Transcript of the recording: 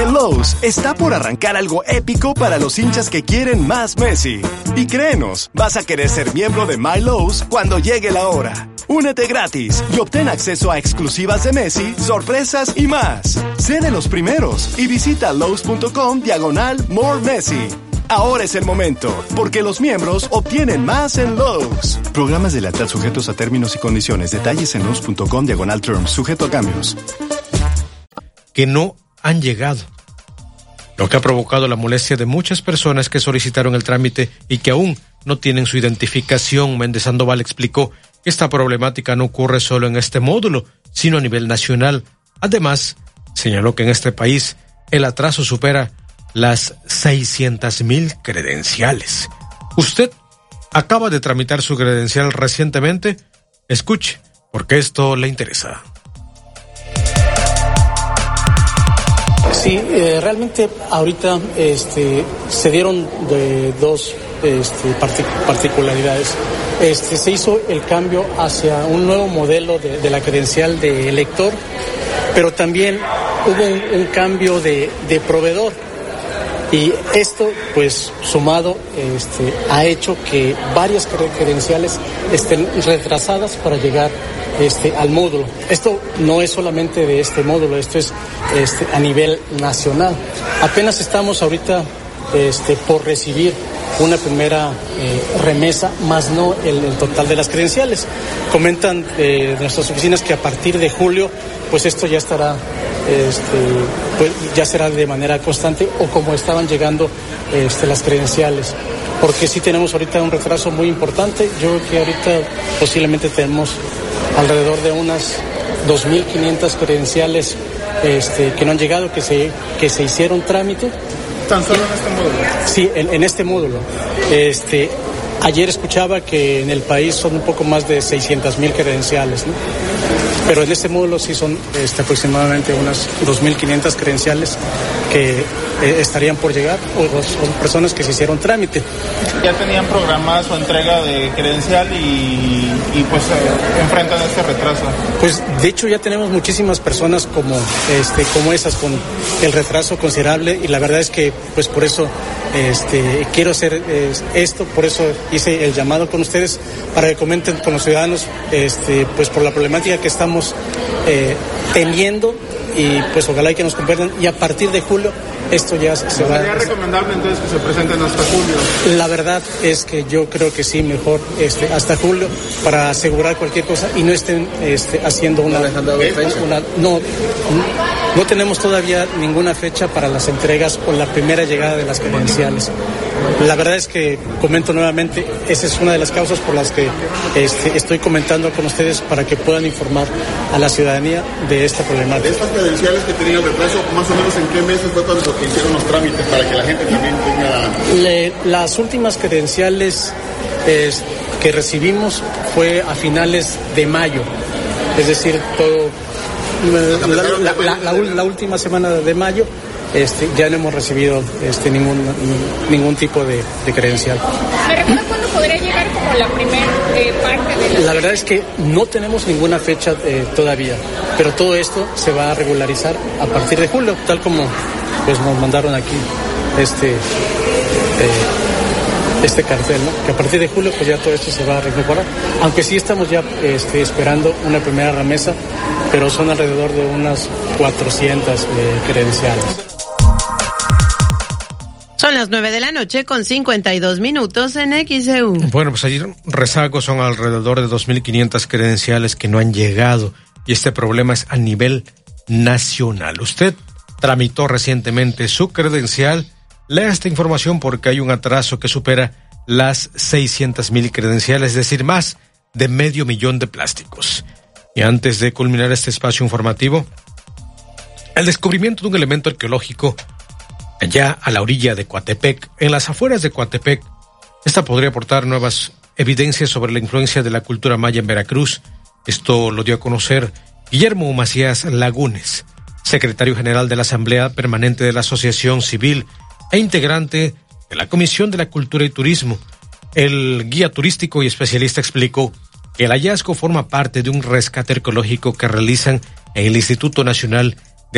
En Lowe's está por arrancar algo épico para los hinchas que quieren más Messi. Y créenos, vas a querer ser miembro de My Lowe's cuando llegue la hora. Únete gratis y obtén acceso a exclusivas de Messi, sorpresas y más. Sé de los primeros y visita Lowe's.com/More Messi. Ahora es el momento, porque los miembros obtienen más en Lowe's. Programas de lealtad sujetos a términos y condiciones. Detalles en Lowe's.com/terms, sujeto a cambios. Que no han llegado, lo que ha provocado la molestia de muchas personas que solicitaron el trámite y que aún no tienen su identificación. Méndez Sandoval explicó que esta problemática no ocurre solo en este módulo, sino a nivel nacional. Además, señaló que en este país el atraso supera las 600,000 credenciales. ¿Usted acaba de tramitar su credencial recientemente? Escuche, porque esto le interesa. Sí, realmente ahorita se dieron de dos particularidades. Se hizo el cambio hacia un nuevo modelo de la credencial de elector, pero también hubo un cambio de proveedor. Y esto, pues, sumado, ha hecho que varias credenciales estén retrasadas para llegar al módulo. Esto no es solamente de este módulo, esto es a nivel nacional. Apenas estamos ahorita por recibir una primera remesa, más no el total de las credenciales. Comentan nuestras oficinas que a partir de julio, pues esto ya estará, pues ya será de manera constante o como estaban llegando las credenciales. Porque sí tenemos ahorita un retraso muy importante. Yo creo que ahorita posiblemente tenemos alrededor de unas 2.500 credenciales que no han llegado, que se hicieron trámite. ¿Tan solo en este módulo? Sí, en este módulo. Ayer escuchaba que en el país son un poco más de 600,000 credenciales, ¿no? Pero en este módulo sí son aproximadamente unas 2.500 credenciales que estarían por llegar, o son personas que se hicieron trámite. Ya tenían programada su entrega de credencial y pues enfrentan este retraso. Pues de hecho ya tenemos muchísimas personas como esas con el retraso considerable, y la verdad es que pues por eso quiero hacer esto, por eso hice el llamado con ustedes para que comenten con los ciudadanos pues por la problemática que estamos teniendo, y pues ojalá que nos comprendan, y a partir de julio esto ya se va. ¿Sería recomendable entonces que se presenten hasta julio? La verdad es que yo creo que sí, mejor hasta julio, para asegurar cualquier cosa y no estén haciendo una no tenemos todavía ninguna fecha para las entregas o la primera llegada de las credenciales. La verdad es que, comento nuevamente, esa es una de las causas por las que estoy comentando con ustedes, para que puedan informar a la ciudadanía de esta problemática. De estas credenciales que tenían retraso, más o menos ¿en qué meses fue cuando se hicieron los trámites para que la gente también tenga...? Las últimas credenciales que recibimos fue a finales de mayo, es decir, todo la última semana de mayo. Ya no hemos recibido ningún tipo de credencial. ¿Me recuerda cuándo podría llegar como la primera parte de la verdad es que no tenemos ninguna fecha todavía, pero todo esto se va a regularizar a partir de julio, tal como pues nos mandaron aquí este cartel, ¿no? Que a partir de julio pues ya todo esto se va a recuperar, aunque sí estamos ya esperando una primera remesa, pero son alrededor de unas 400 credenciales. Son las 9:00 con 52 minutos en XEU. Bueno, pues allí rezagos son alrededor de 2.500 credenciales que no han llegado, y este problema es a nivel nacional. Usted tramitó recientemente su credencial. Lea esta información porque hay un atraso que supera las 600,000 credenciales, es decir, más de 500,000 de plásticos. Y antes de culminar este espacio informativo, el descubrimiento de un elemento arqueológico allá a la orilla de Coatepec, en las afueras de Coatepec. Esta podría aportar nuevas evidencias sobre la influencia de la cultura maya en Veracruz. Esto lo dio a conocer Guillermo Macías Lagunes, secretario general de la Asamblea Permanente de la Asociación Civil e integrante de la Comisión de la Cultura y Turismo. El guía turístico y especialista explicó que el hallazgo forma parte de un rescate arqueológico que realizan en el Instituto Nacional